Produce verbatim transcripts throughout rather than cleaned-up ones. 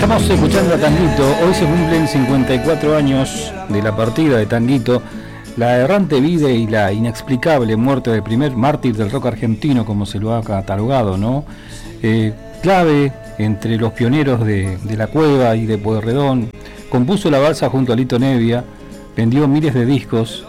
Estamos escuchando a Tanguito. Hoy se cumplen cincuenta y cuatro años de la partida de Tanguito, la errante vida y la inexplicable muerte del primer mártir del rock argentino, como se lo ha catalogado, ¿no? Eh, clave entre los pioneros de, de La Cueva y de Pueyrredón, compuso la balsa junto a Lito Nevia, vendió miles de discos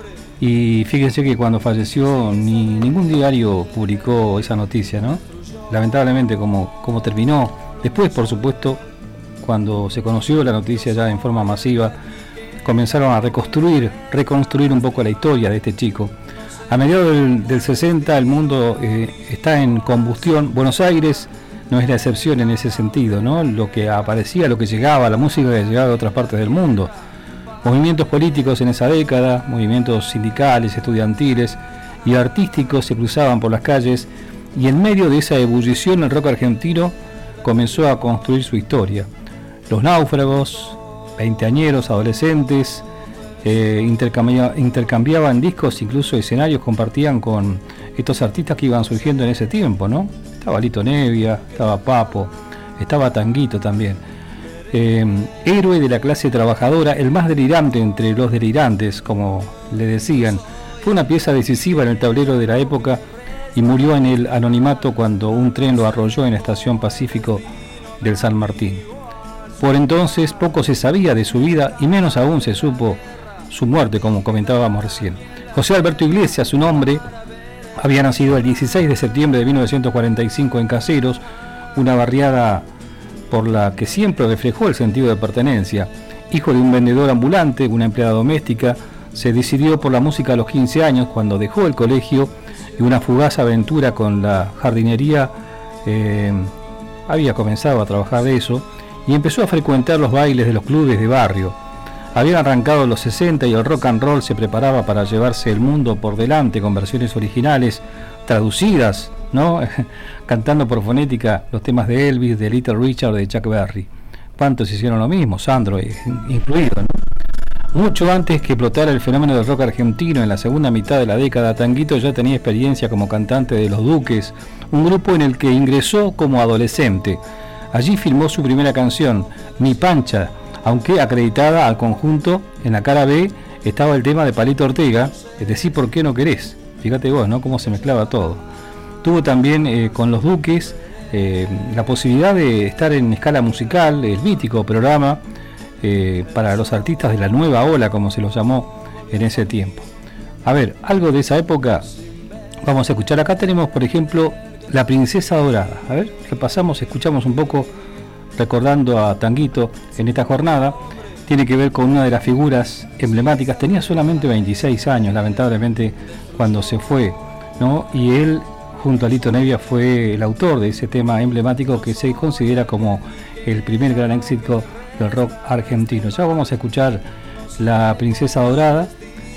y fíjense que cuando falleció ni ningún diario publicó esa noticia, ¿no? Lamentablemente como, como terminó. Después, por supuesto, cuando se conoció la noticia ya en forma masiva, comenzaron a reconstruir, reconstruir un poco la historia de este chico. A mediados del, del sesenta el mundo eh, está en combustión. Buenos Aires no es la excepción en ese sentido, ¿no? Lo que aparecía, lo que llegaba, la música que llegaba de otras partes del mundo. Movimientos políticos en esa década, movimientos sindicales, estudiantiles y artísticos se cruzaban por las calles, y en medio de esa ebullición el rock argentino comenzó a construir su historia. Los náufragos, veinteañeros, adolescentes, eh, intercambia, intercambiaban discos, incluso escenarios compartían con estos artistas que iban surgiendo en ese tiempo, ¿no? Estaba Lito Nevia, estaba Papo, estaba Tanguito también. Eh, héroe de la clase trabajadora, el más delirante entre los delirantes, como le decían, fue una pieza decisiva en el tablero de la época y murió en el anonimato cuando un tren lo arrolló en la estación Pacífico del San Martín. Por entonces poco se sabía de su vida y menos aún se supo su muerte, como comentábamos recién. José Alberto Iglesias, su nombre, había nacido el dieciséis de septiembre de mil novecientos cuarenta y cinco en Caseros, una barriada por la que siempre reflejó el sentido de pertenencia. Hijo de un vendedor ambulante, una empleada doméstica, se decidió por la música a los quince años, cuando dejó el colegio y una fugaz aventura con la jardinería. Eh, había comenzado a trabajar de eso y empezó a frecuentar los bailes de los clubes de barrio. Habían arrancado los sesenta y el rock and roll se preparaba para llevarse el mundo por delante con versiones originales, traducidas, ¿no? Cantando por fonética los temas de Elvis, de Little Richard, de Chuck Berry. ¿Cuántos hicieron lo mismo? Sandro incluido, ¿no? Mucho antes que explotara el fenómeno del rock argentino en la segunda mitad de la década, Tanguito ya tenía experiencia como cantante de Los Duques, un grupo en el que ingresó como adolescente. Allí filmó su primera canción, Mi Pancha, aunque acreditada al conjunto. En la cara B estaba el tema de Palito Ortega, es decir, ¿por qué no querés? Fíjate vos, ¿no? Cómo se mezclaba todo. Tuvo también eh, con Los Duques eh, la posibilidad de estar en Escala Musical, el mítico programa eh, para los artistas de la nueva ola, como se los llamó en ese tiempo. A ver, algo de esa época vamos a escuchar. Acá tenemos, por ejemplo, La Princesa Dorada. A ver, repasamos, escuchamos un poco recordando a Tanguito en esta jornada. Tiene que ver con una de las figuras emblemáticas. Tenía solamente veintiséis años, lamentablemente, cuando se fue, ¿no? Y él, junto a Lito Nevia, fue el autor de ese tema emblemático que se considera como el primer gran éxito del rock argentino. Ya vamos a escuchar La Princesa Dorada,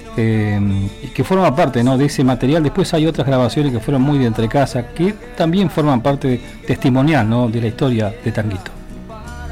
eh, que forma parte, ¿no?, de ese material. Después hay otras grabaciones que fueron muy de entrecasa, que también forman parte testimonial, ¿no?, de la historia de Tanguito.